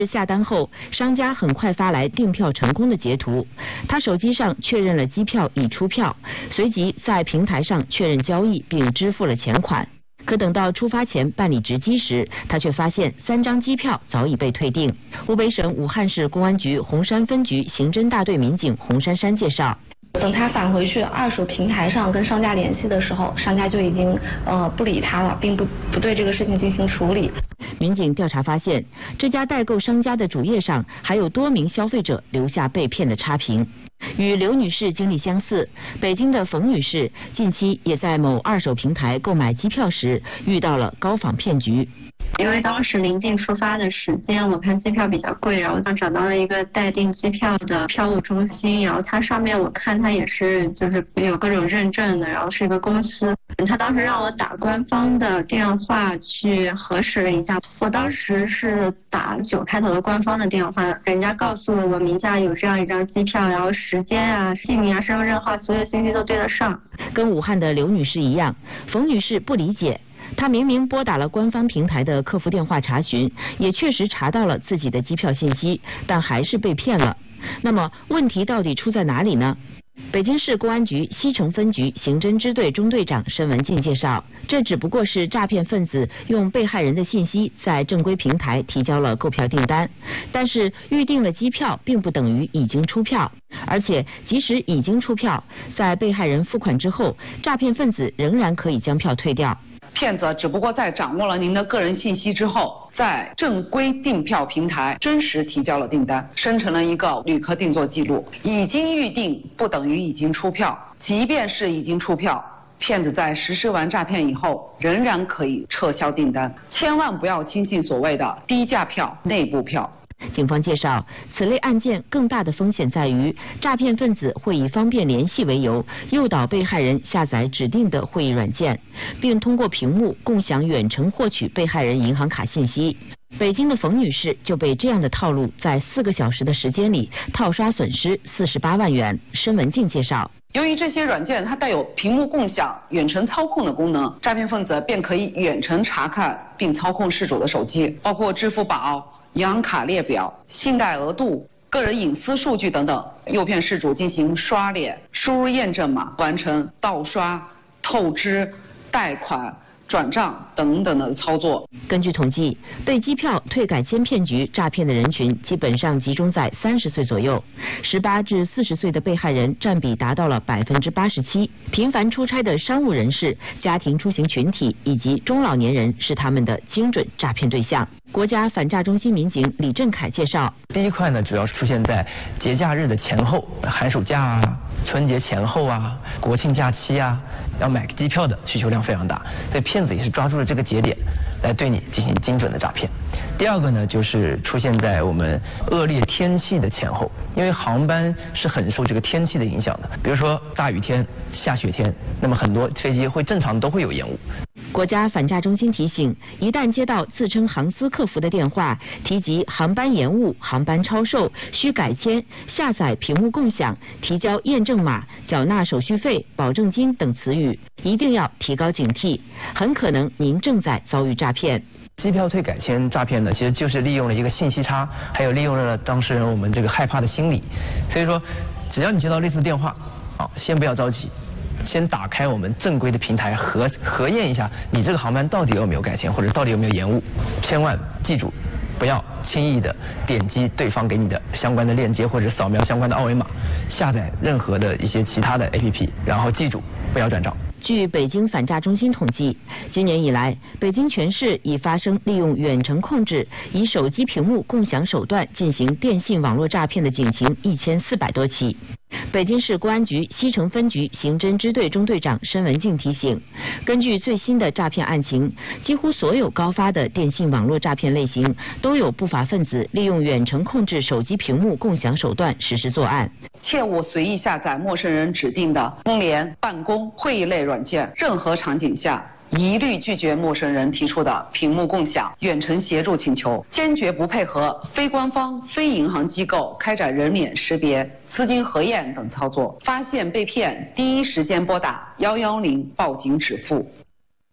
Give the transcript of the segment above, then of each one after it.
下单后，商家很快发来订票成功的截图，他手机上确认了机票已出票，随即在平台上确认交易并支付了钱款。可等到出发前办理值机时，他却发现3张机票早已被退订。湖北省武汉市公安局洪山分局刑侦大队民警洪珊珊介绍。 等他返回去二手平台上跟商家联系的时候，商家就已经不理他了，并不对这个事情进行处理。 民警调查发现，这家代购商家的主页上还有多名消费者留下被骗的差评。与刘女士经历相似，北京的冯女士近期也在某二手平台购买机票时遇到了高仿骗局。 因为当时临近出发的时间，我看机票比较贵，然后找到了一个代订机票的票务中心，然后它上面我看它也是就是有各种认证的，然后是一个公司。他当时让我打官方的电话去核实了一下，我当时是打9开头的官方的电话，人家告诉我名下有这样一张机票，然后时间啊、姓名啊、身份证号所有信息都对得上。 跟武汉的刘女士一样，冯女士不理解。她明明拨打了官方平台的客服电话查询，也确实查到了自己的机票信息，但还是被骗了。那么问题到底出在哪里呢？北京市公安局西城分局刑侦支队中队长申文静介绍，这只不过是诈骗分子用被害人的信息在正规平台提交了购票订单，但是预订了机票并不等于已经出票，而且即使已经出票，在被害人付款之后，诈骗分子仍然可以将票退掉。 骗子只不过在掌握了您的个人信息之后，在正规订票平台真实提交了订单，生成了一个旅客订座记录。已经预订不等于已经出票，即便是已经出票，骗子在实施完诈骗以后，仍然可以撤销订单。千万不要轻信所谓的低价票、内部票。 警方介绍，此类案件更大的风险在于，诈骗分子会以方便联系为由，诱导被害人下载指定的会议软件，并通过屏幕共享远程获取被害人银行卡信息。北京的冯女士就被这样的套路在4个小时的时间里套刷损失48万元。申文静介绍。 由于这些软件它带有屏幕共享、远程操控的功能，诈骗分子便可以远程查看并操控事主的手机，包括支付宝、银行卡列表、信贷额度、个人隐私数据等等，诱骗事主进行刷脸、输入验证码、完成盗刷、透支、贷款、转账等等的操作。 根据统计，被机票退改签骗局诈骗的人群基本上集中在30岁左右，18至40岁的被害人占比达到了87%。频繁出差的商务人士、家庭出行群体以及中老年人是他们的精准诈骗对象。国家反诈中心民警李振凯介绍， 第一块呢，主要是出现在节假日的前后，寒暑假啊、春节前后啊、国庆假期啊，要买机票的需求量非常大，所以骗子也是抓住了这个节点来对你进行精准的诈骗。第二个呢，就是出现在我们恶劣天气的前后，因为航班是很受这个天气的影响的，比如说大雨天、下雪天，那么很多飞机会正常都会有延误。 国家反诈中心提醒，一旦接到自称航司客服的电话，提及航班延误、航班超售、需改签、下载屏幕共享、提交验证码、缴纳手续费、保证金等词语，一定要提高警惕，很可能您正在遭遇诈骗。 机票退改签诈骗呢，其实就是利用了一个信息差，还有利用了当事人我们这个害怕的心理。所以说，只要你接到类似的电话，先不要着急，先打开我们正规的平台核验一下你这个航班到底有没有改签，或者到底有没有延误。千万记住，不要轻易的点击对方给你的相关的链接，或者扫描相关的二维码，下载任何的一些其他的 APP， 然后记住不要转账。 据北京反诈中心统计，今年以来，北京全市已发生利用远程控制、以手机屏幕共享手段进行电信网络诈骗的警情1400多起。北京市公安局西城分局刑侦支队中队长申文静提醒，根据最新的诈骗案情，几乎所有高发的电信网络诈骗类型都有不法分子利用远程控制手机屏幕共享手段实施作案。 切勿随意下载陌生人指定的通联、办公、会议类软件，任何场景下一律拒绝陌生人提出的屏幕共享、远程协助请求，坚决不配合非官方、非银行机构开展人脸识别、资金核验等操作。发现被骗，第一时间拨打110报警止付。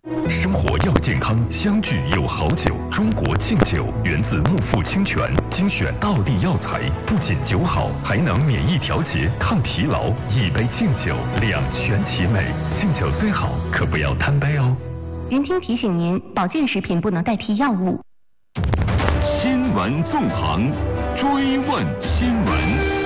生活要健康，相聚有好酒。中国劲酒源自木富清泉，精选道地药材，不仅酒好，还能免疫调节、抗疲劳。一杯劲酒，两全其美。劲酒虽好，可不要贪杯哦。 云听提醒您，保健食品不能代替药物。 新闻纵横，追问新闻。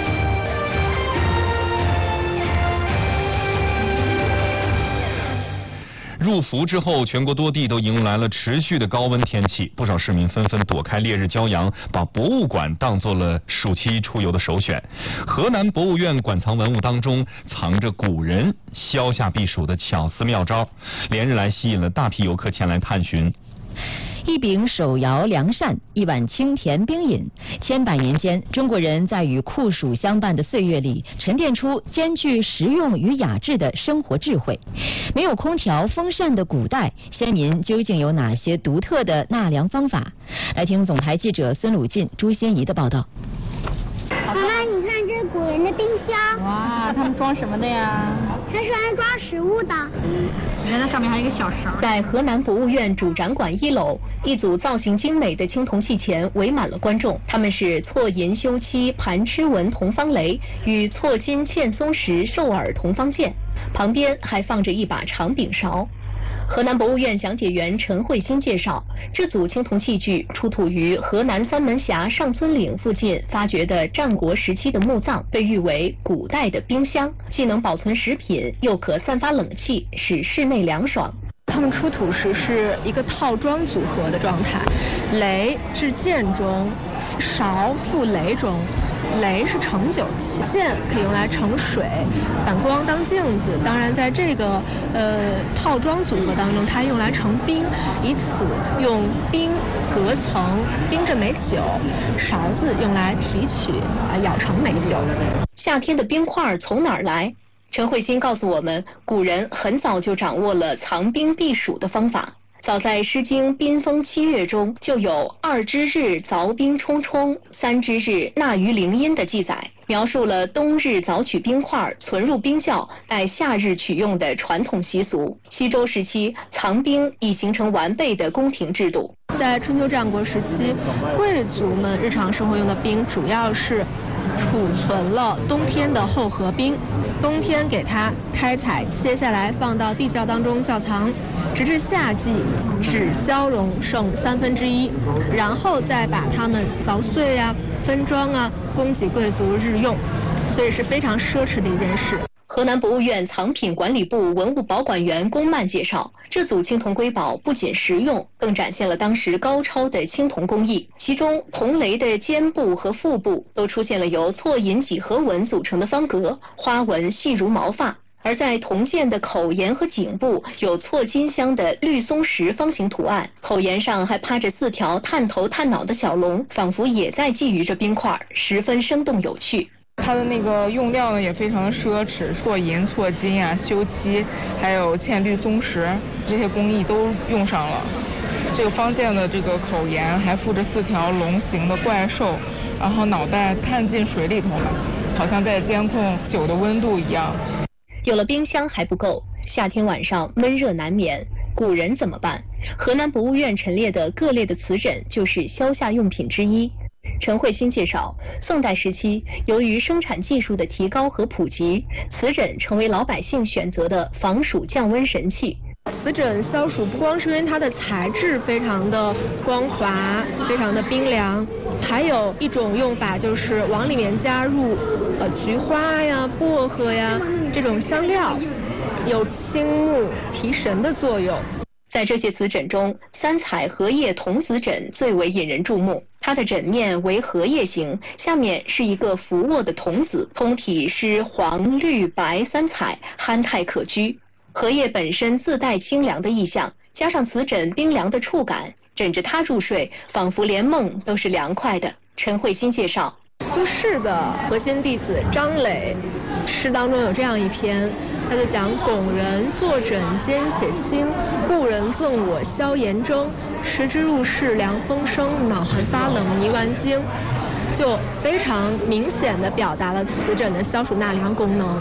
入伏之后，全国多地都迎来了持续的高温天气，不少市民纷纷躲开烈日骄阳，把博物馆当作了暑期出游的首选。河南博物院馆藏文物当中藏着古人消夏避暑的巧思妙招，连日来吸引了大批游客前来探寻。 一柄手摇凉扇，一碗清甜冰饮，千百年间，中国人在与酷暑相伴的岁月里，沉淀出兼具实用与雅致的生活智慧。没有空调、风扇的古代，先民究竟有哪些独特的纳凉方法？来听总台记者孙鲁进、朱先怡的报道。 妈妈，你看这是古人的冰箱。 哇，他们装什么的呀？ 它是来装食物的。 你看它上面还有一个小勺。 在河南博物院主展馆1楼，一组造型精美的青铜器前围满了观众。他们是错银修漆盘螭纹铜方雷与错金嵌松石兽耳铜方剑，旁边还放着一把长柄勺。河南博物院讲解员陈慧欣介绍，这组青铜器具出土于河南三门峡上村岭附近发掘的战国时期的墓葬，被誉为古代的冰箱，既能保存食品，又可散发冷气，使室内凉爽。 他们出土时是一个套装组合的状态，雷置剑中，勺附雷中。雷是盛酒器，剑可以用来盛水，反光当镜子。当然，在这个套装组合当中，它用来盛冰，以此用冰隔层冰着美酒，勺子用来提取舀成美酒。 夏天的冰块从哪儿来？陈慧欣告诉我们，古人很早就掌握了藏冰避暑的方法。早在《诗经·宾风7月》中就有2之日凿冰冲冲，3之日纳于陵阴的记载，描述了冬日凿取冰块存入冰窖，待夏日取用的传统习俗。西周时期，藏冰已形成完备的宫廷制度。 在春秋战国时期，贵族们日常生活用的冰主要是储存了冬天的厚荷冰，冬天给它开采切下来放到地窖当中窖藏，直至夏季只消融剩1/3，然后再把它们凿碎啊、分装啊，供给贵族日用，所以是非常奢侈的一件事。 河南博物院藏品管理部文物保管员龚曼介绍，这组青铜瑰宝不仅实用，更展现了当时高超的青铜工艺。其中铜雷的肩部和腹部都出现了由错银几何纹组成的方格，花纹细如毛发。而在铜剑的口沿和颈部有错金镶的绿松石方形图案，口沿上还趴着4条探头探脑的小龙，仿佛也在觊觎着冰块，十分生动有趣。 它的那个用料呢也非常的奢侈，错银、错金啊、修漆，还有嵌绿松石，这些工艺都用上了。这个方剑的这个口沿还附着4条龙形的怪兽，然后脑袋探进水里头了，好像在监控酒的温度一样。 有了冰箱还不够，夏天晚上闷热难眠，古人怎么办？河南博物院陈列的各类的瓷枕就是消夏用品之一。陈慧欣介绍，宋代时期，由于生产技术的提高和普及，瓷枕成为老百姓选择的防暑降温神器。 瓷枕消暑不光是因为它的材质非常的光滑，非常的冰凉，还有一种用法就是往里面加入菊花呀、薄荷呀这种香料，有清目提神的作用。 在这些瓷枕中，3彩荷叶铜瓷枕最为引人注目。它的枕面为荷叶形，下面是一个俯卧的童子，通体是黄、绿、白3彩，憨态可掬。荷叶本身自带清凉的意象，加上瓷枕冰凉的触感，枕着它入睡，仿佛连梦都是凉快的。陈慧欣介绍， 苏轼的核心弟子张磊诗当中有这样一篇，他就讲拱人坐枕间且轻，故人赠我消炎蒸，时之入室凉风生，脑痕发冷迷顽经，就非常明显的表达了瓷枕的消暑纳凉功能。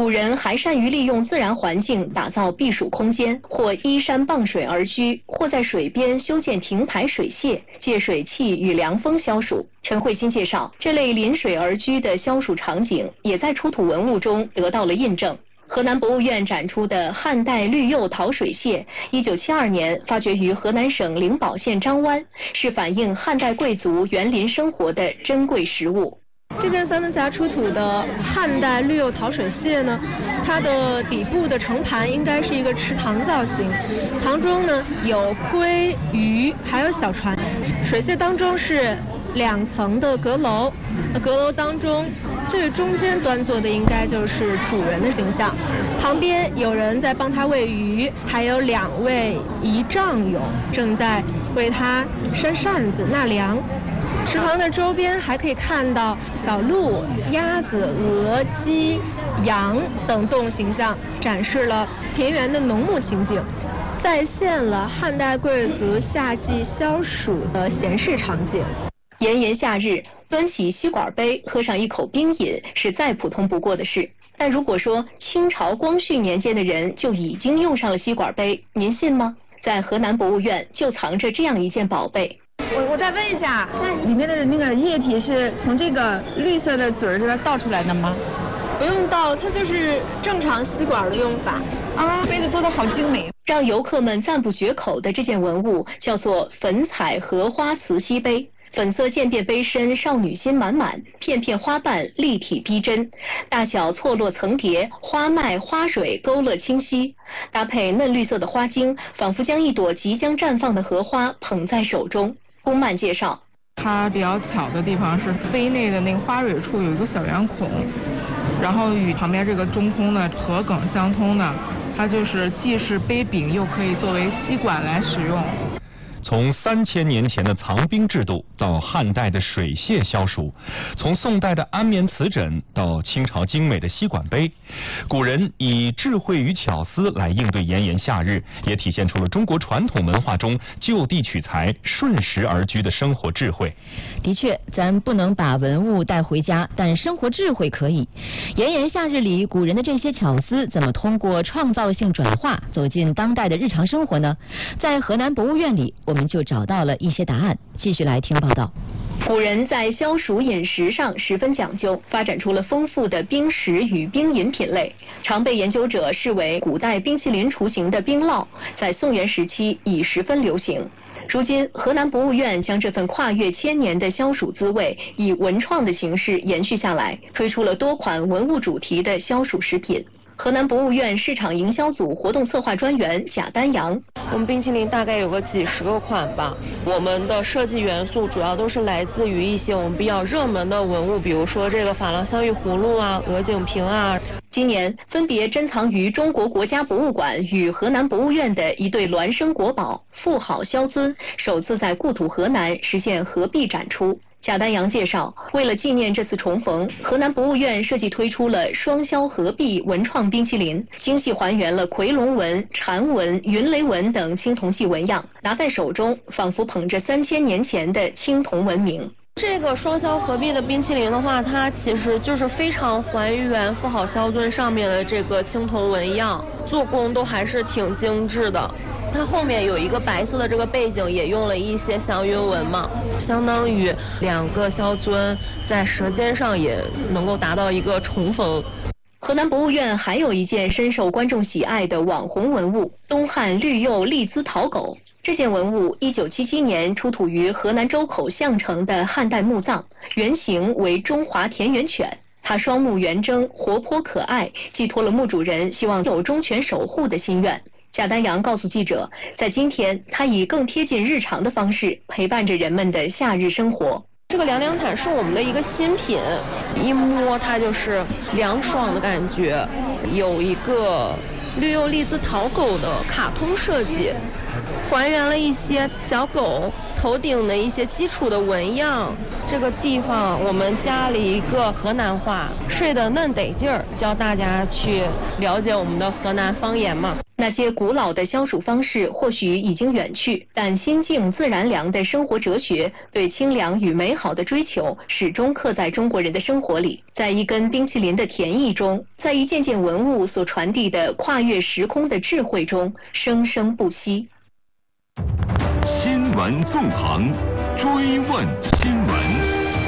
古人还善于利用自然环境打造避暑空间，或依山傍水而居，或在水边修建亭台水榭，借水汽与凉风消暑。陈慧欣介绍，这类临水而居的消暑场景也在出土文物中得到了印证。河南博物院展出的汉代绿釉陶水榭，1972年发掘于河南省灵宝县张湾，是反映汉代贵族园林生活的珍贵实物。 这件三门峡出土的汉代绿釉陶水榭呢，它的底部的盛盘应该是一个池塘造型，塘中呢有龟、鱼，还有小船。水榭当中是2层的阁楼，阁楼当中最中间端坐的应该就是主人的形象，旁边有人在帮他喂鱼，还有2位仪仗友正在为他扇扇子纳凉。池塘的周边还可以看到小鹿、鸭子、鹅、鸡、羊等动物形象，展示了田园的农牧情景，再现了汉代贵族夏季消暑的闲适场景。 炎炎夏日，端起吸管杯喝上一口冰饮是再普通不过的事。但如果说清朝光绪年间的人就已经用上了吸管杯，您信吗？在河南博物院就藏着这样一件宝贝。 我再问一下，里面的那个液体是从这个绿色的嘴这边倒出来的吗？ 不用倒，它就是正常吸管的用法。 啊，杯子做得好精美。 让游客们赞不绝口的这件文物叫做粉彩荷花瓷吸杯。粉色渐变杯身，少女心满满，片片花瓣立体逼真，大小错落层叠，花脉花蕊勾勒清晰，搭配嫩绿色的花茎，仿佛将一朵即将绽放的荷花捧在手中。龚曼介绍， 它比较巧的地方是杯内的那个花蕊处有一个小圆孔，然后与旁边这个中空的荷梗相通的，它就是既是杯柄又可以作为吸管来使用。 从3000年前的藏冰制度到汉代的水榭消暑，从宋代的安眠瓷枕到清朝精美的吸管杯，古人以智慧与巧思来应对炎炎夏日，也体现出了中国传统文化中就地取材、顺时而居的生活智慧。 的确，咱不能把文物带回家，但生活智慧可以。炎炎夏日里，古人的这些巧思怎么通过创造性转化走进当代的日常生活呢？在河南博物院里，我们就找到了一些答案。继续来听报道。 古人在消暑饮食上十分讲究，发展出了丰富的冰食与冰饮品类，常被研究者视为古代冰淇淋雏形的冰酪，在宋元时期已十分流行。如今，河南博物院将这份跨越1000年的消暑滋味以文创的形式延续下来，推出了多款文物主题的消暑食品。河南博物院市场营销组活动策划专员贾丹阳， 我们冰淇淋大概有个几10个款吧。我们的设计元素主要都是来自于一些我们比较热门的文物，比如说这个珐琅香玉葫芦啊、鹅颈瓶啊。 今年分别珍藏于中国国家博物馆与河南博物院的一对孪生国宝富好萧尊，首次在故土河南实现合璧展出。贾丹阳介绍，为了纪念这次重逢，河南博物院设计推出了双萧合璧文创冰淇淋，精细还原了夔龙纹、蝉纹、云雷纹等青铜器纹样，拿在手中仿佛捧着3000年前的青铜文明。 这个双萧合璧的冰淇淋的话，它其实就是非常还原富好萧尊上面的这个青铜纹样，做工都还是挺精致的。它后面有一个白色的这个背景，也用了一些祥云纹嘛，相当于2个萧尊在舌尖上也能够达到一个重逢。 河南博物院还有一件深受观众喜爱的网红文物——东汉绿釉利兹陶狗。这件文物1977年出土于河南周口项城的汉代墓葬，原型为中华田园犬。它双目圆睁，活泼可爱，寄托了墓主人希望有忠犬守护的心愿。贾丹阳告诉记者，在今天，他以更贴近日常的方式陪伴着人们的夏日生活。 这个凉凉毯是我们的一个新品，一摸它就是凉爽的感觉，有一个绿釉利兹陶狗的卡通设计， 还原了一些小狗头顶的一些基础的纹样。这个地方我们加了一个河南话，睡得嫩得劲儿，教大家去了解我们的河南方言嘛。 那些古老的消暑方式或许已经远去，但心静自然凉的生活哲学，对清凉与美好的追求，始终刻在中国人的生活里。在一根冰淇淋的甜意中，在一件件文物所传递的跨越时空的智慧中，生生不息。 新闻纵横，追问新闻。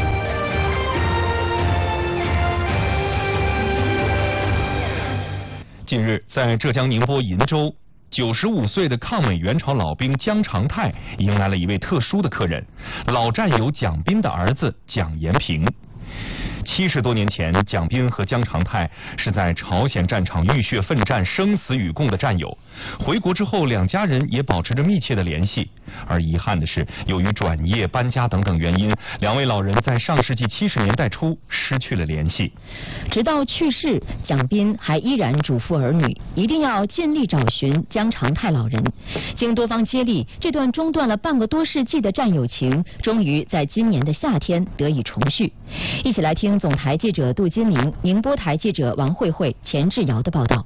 近日，在浙江宁波鄞州，95岁的抗美援朝老兵姜长泰迎来了一位特殊的客人——老战友蒋斌的儿子蒋延平。70多年前，蒋斌和姜长泰是在朝鲜战场浴血奋战、生死与共的战友。回国之后，两家人也保持着密切的联系。而遗憾的是，由于转业、搬家等等原因，两位老人在上世纪70年代初失去了联系。 直到去世，蒋斌还依然嘱咐儿女一定要尽力找寻姜长泰老人。经多方接力，这段中断了半个多世纪的战友情，终于在今年的夏天得以重续。一起来听总台记者杜金明、宁波台记者王慧慧、钱志尧的报道。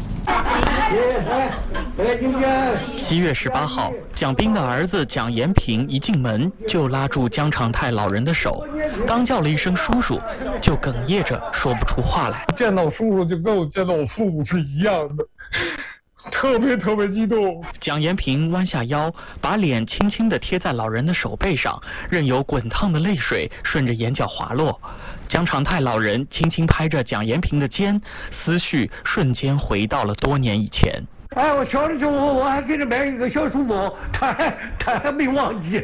7月18号，蒋斌的儿子蒋延平一进门就拉住姜长泰老人的手，刚叫了一声叔叔，就哽咽着说不出话来。 见到叔叔就跟我见到我父母是一样的，特别激动。 蒋延平弯下腰，把脸轻轻地贴在老人的手背上，任由滚烫的泪水顺着眼角滑落。姜长泰老人轻轻拍着蒋延平的肩，思绪瞬间回到了多年以前。 哎，我小的时候我还给他买一个小书包，他还没忘记。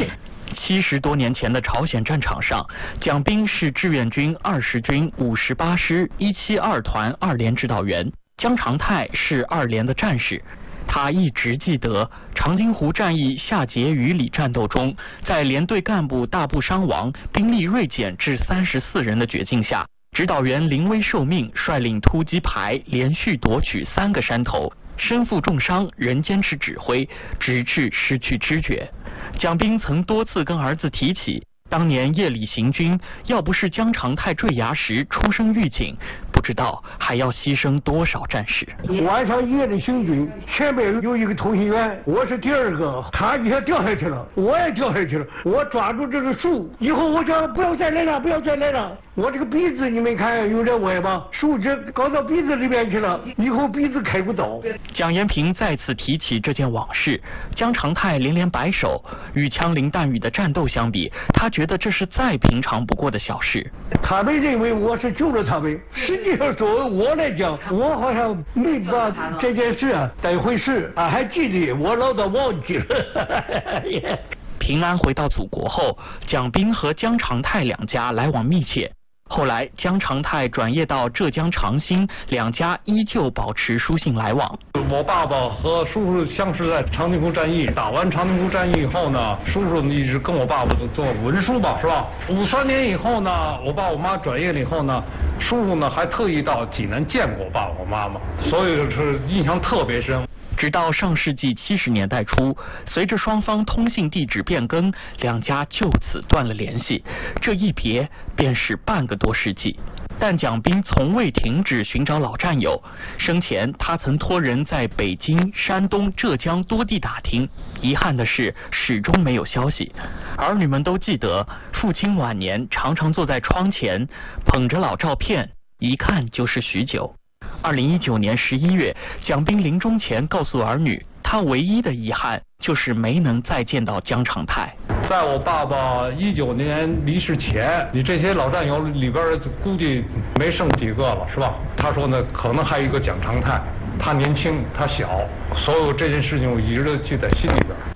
70多年前的朝鲜战场上，蒋斌是志愿军20军58师172团2连指导员，姜长泰是2连的战士。他一直记得长津湖战役夏桀榆里战斗中，在连队干部大部伤亡、兵力锐减至34人的绝境下，指导员临危受命，率领突击排连续夺取3个山头，身负重伤仍坚持指挥，直至失去知觉。蒋斌曾多次跟儿子提起，当年夜里行军，要不是姜长泰坠崖时出生预警，不知道还要牺牲多少战士。 晚上夜里行军，前面有一个通信员，我是第2个，他一下掉下去了，我也掉下去了，我抓住这个树，以后我叫不要再来了，不要再来了。我这个鼻子你没看有点歪吧？树枝搞到鼻子里面去了，以后鼻子开不到。 蒋延平再次提起这件往事，姜长泰连连摆手。与枪林弹雨的战斗相比，他觉得这是再平常不过的小事。 他们认为我是救了他们，实际上作为我来讲，我好像没把这件事当一回事，还记得，我老早忘记了。 平安回到祖国后，蒋斌和姜长泰两家来往密切。后来，姜长泰转业到浙江长兴，两家依旧保持书信来往。 我爸爸和叔叔相识在长津湖战役，打完长津湖战役以后呢，叔叔一直跟我爸爸做文书吧，是吧？53年以后呢，我爸我妈转业了以后呢，叔叔呢还特意到济南见过我爸我妈妈，所以是印象特别深。 直到上世纪70年代初，随着双方通信地址变更，两家就此断了联系。这一别便是半个多世纪。但蒋斌从未停止寻找老战友，生前他曾托人在北京、山东、浙江多地打听，遗憾的是始终没有消息。儿女们都记得，父亲晚年常常坐在窗前，捧着老照片，一看就是许久。2019年11月，蒋斌临终前告诉儿女，他唯一的遗憾就是没能再见到姜长泰。 在我爸爸19年离世前，你这些老战友里边估计没剩几个了，是吧？他说呢，可能还有一个姜长泰，他年轻，他小，所有这件事情我一直都记在心里边。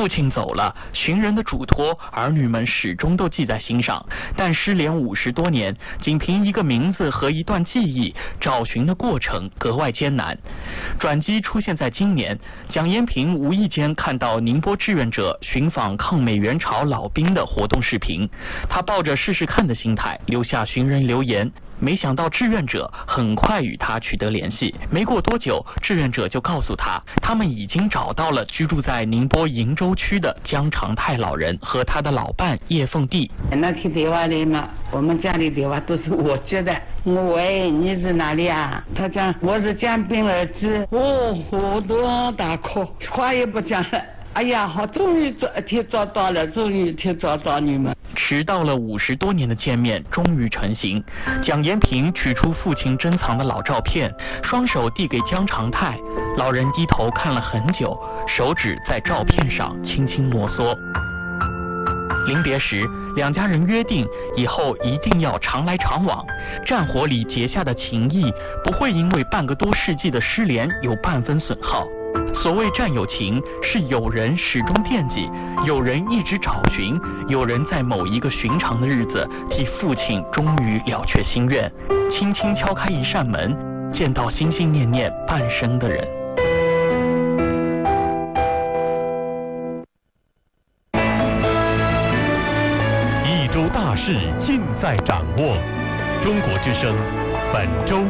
父亲走了，寻人的嘱托，儿女们始终都记在心上。但失联50多年，仅凭一个名字和一段记忆，找寻的过程格外艰难。转机出现在今年，蒋延平无意间看到宁波志愿者寻访抗美援朝老兵的活动视频，他抱着试试看的心态留下寻人留言。没想到志愿者很快与他取得联系，没过多久，志愿者就告诉他，他们已经找到了居住在宁波鄞州区的江长泰老人和他的老伴叶凤娣。 那天电话里嘛，我们家里电话都是我接的。喂，你是哪里啊？他讲我是江兵儿子。哦，我都大哭，话也不讲了。哎呀，好，终于找到了，终于找到你们。 迟到了50多年的见面终于成型。蒋延平取出父亲珍藏的老照片，双手递给江长泰，老人低头看了很久，手指在照片上轻轻摩挲。临别时，两家人约定以后一定要常来常往。战火里结下的情谊不会因为半个多世纪的失联有半分损耗。所谓战友情，是有人始终惦记，有人一直找寻，有人在某一个寻常的日子替父亲终于了却心愿，轻轻敲开一扇门，见到心心念念半生的人。 一周大事尽在掌握，中国之声本周。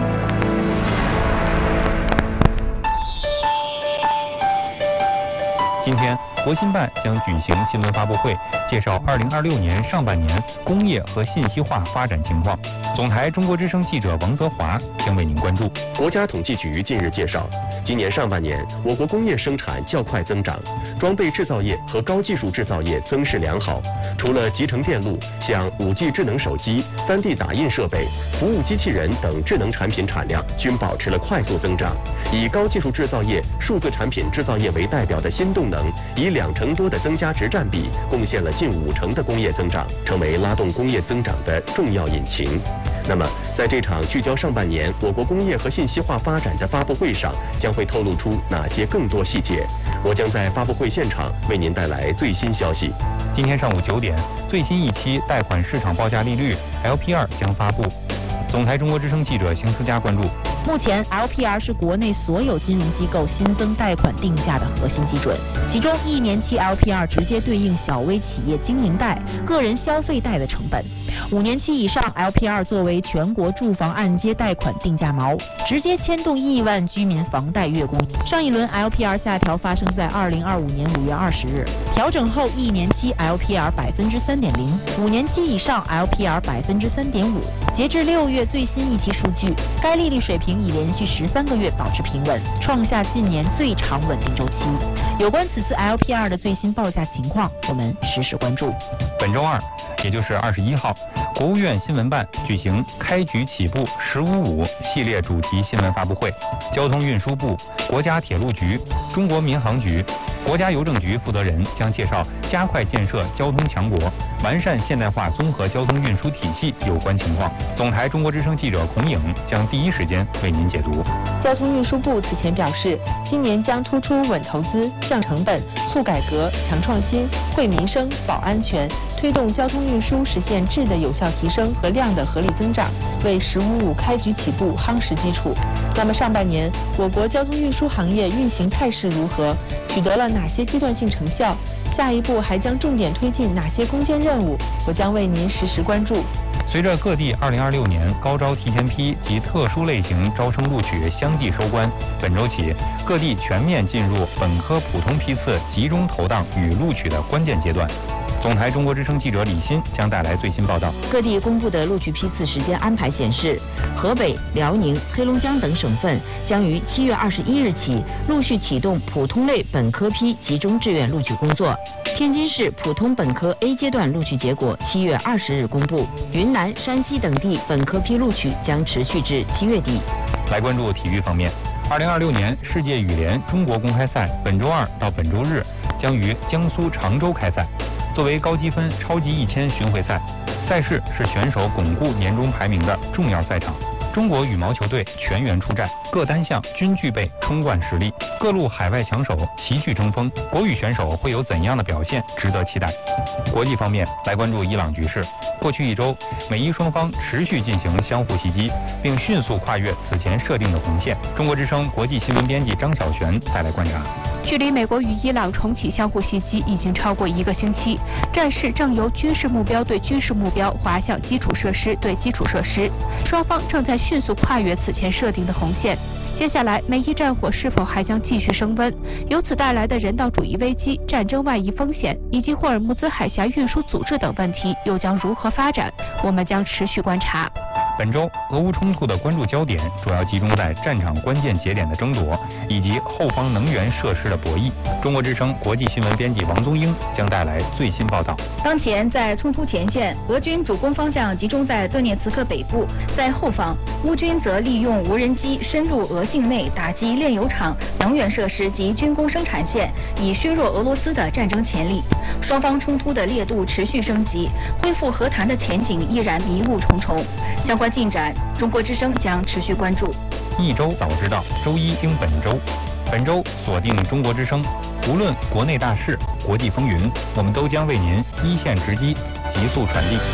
今天，国新办将举行新闻发布会，介绍2026年上半年工业和信息化发展情况。总台中国之声记者王泽华将为您关注。 国家统计局近日介绍，今年上半年我国工业生产较快增长，装备制造业和高技术制造业增势良好。除了集成电路，像5G 智能手机、3D 打印设备、服务机器人等智能产品产量均保持了快速增长。以高技术制造业、数字产品制造业为代表的新动能，以2成多的增加值占比，贡献了近5成的工业增长，成为拉动工业增长的重要引擎。那么，在这场聚焦上半年我国工业和信息化发展的发布会上，将会透露出哪些更多细节？我将在发布会现场为您带来最新消息。 今天上午9点，最新一期贷款市场报价利率 LPR 将发布。总台中国之声记者邢思佳关注。 目前 LPR 是国内所有金融机构新增贷款定价的核心基准，其中1年期 LPR 直接对应小微企业经营贷、个人消费贷的成本，5年期以上 LPR 作为全国住房按揭贷款定价锚，直接牵动亿万居民房贷月供。上一轮 LPR 下调发生在2025年5月20日，调整后1年期 LPR 3.0%，5年期以上 LPR 3.5%。截至6月最新一期数据，该利率水平已连续13个月保持平稳，创下近年最长稳定周期。有关此次 LPR 的最新报价情况，我们实时关注。 本周2，也就是21号，国务院新闻办举行开局起步15.5系列主题新闻发布会，交通运输部、国家铁路局、中国民航局、国家邮政局负责人将介绍加快建设交通强国、完善现代化综合交通运输体系有关情况。总台中国之声记者孔颖将第一时间为您解读。 交通运输部此前表示，今年将突出稳投资、降成本、促改革、强创新、惠民生、保安全，推动交通运输实现质的有效提升和量的合理增长，为15.5开局起步夯实基础。那么上半年我国交通运输行业运行态势如何？取得了哪些阶段性成效？下一步还将重点推进哪些攻坚任务？我将为您实时关注。 随着各地2026年高招提前批及特殊类型招生录取相继收官，本周起，各地全面进入本科普通批次集中投档与录取的关键阶段。总台中国之声记者李欣将带来最新报道。 各地公布的录取批次时间安排显示，河北、辽宁、黑龙江等省份将于7月21日起陆续启动普通类本科批集中志愿录取工作。天津市普通本科 A 阶段录取结果7月20日公布，云南、山西等地本科批录取将持续至7月底。 来关注体育方面，2026年世界羽联中国公开赛本周2到本周日将于江苏常州开赛。作为高积分超级1000巡回赛，赛事是选手巩固年终排名的重要赛场。 中国羽毛球队全员出战，各单项均具备冲冠实力，各路海外强手齐聚争锋，国羽选手会有怎样的表现，值得期待。国际方面，来关注伊朗局势。过去1周，美伊双方持续进行相互袭击，并迅速跨越此前设定的红线。中国之声国际新闻编辑张晓璇带来观察。 距离美国与伊朗重启相互袭击已经超过1个星期，战事正由军事目标对军事目标滑向基础设施对基础设施，双方正在迅速跨越此前设定的红线。接下来，美伊战火是否还将继续升温？由此带来的人道主义危机、战争外溢风险以及霍尔木兹海峡运输组织等问题又将如何发展？我们将持续观察。 本周，俄乌冲突的关注焦点主要集中在战场关键节点的争夺，以及后方能源设施的博弈。中国之声国际新闻编辑王宗英将带来最新报道。 当前在冲突前线，俄军主攻方向集中在顿涅茨克北部，在后方，乌军则利用无人机深入俄境内打击炼油厂、能源设施及军工生产线，以削弱俄罗斯的战争潜力。双方冲突的烈度持续升级，恢复和谈的前景依然迷雾重重。相关进展，中国之声将持续关注。 一周早知道，周一听本周。本周锁定中国之声，无论国内大事、国际风云，我们都将为您一线直击，急速传递。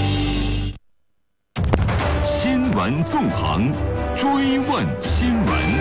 新闻纵横，追问新闻。